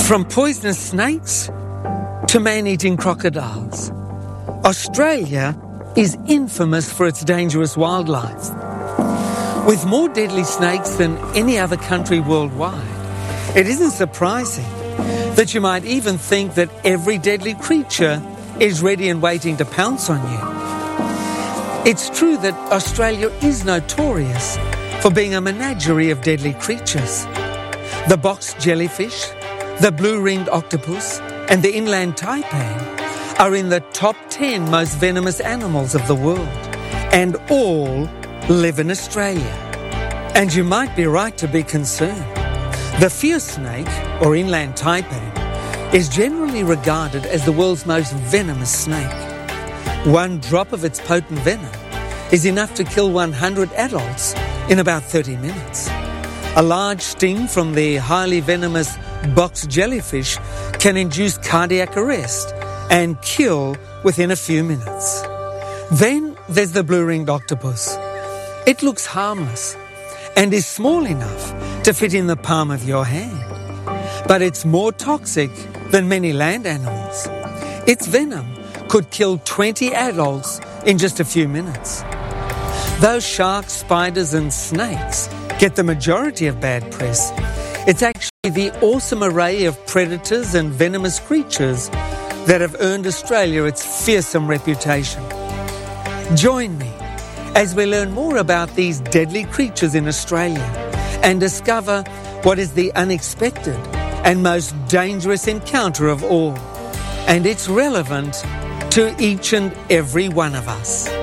From poisonous snakes to man-eating crocodiles, Australia is infamous for its dangerous wildlife. With more deadly snakes than any other country worldwide, it isn't surprising that you might even think that every deadly creature is ready and waiting to pounce on you. It's true that Australia is notorious for being a menagerie of deadly creatures. The box jellyfish, the blue-ringed octopus, and the inland taipan are in the top 10 most venomous animals of the world, and all live in Australia. And you might be right to be concerned. The fierce snake, or inland taipan, is generally regarded as the world's most venomous snake. One drop of its potent venom is enough to kill 100 adults in about 30 minutes. A large sting from the highly venomous box jellyfish can induce cardiac arrest and kill within a few minutes. Then there's the blue-ringed octopus. It looks harmless and is small enough to fit in the palm of your hand. But it's more toxic than many land animals. Its venom could kill 20 adults in just a few minutes. Though sharks, spiders and snakes get the majority of bad press, it's actually the awesome array of predators and venomous creatures that have earned Australia its fearsome reputation. Join me as we learn more about these deadly creatures in Australia and discover what is the unexpected and most dangerous encounter of all. And it's relevant to each and every one of us.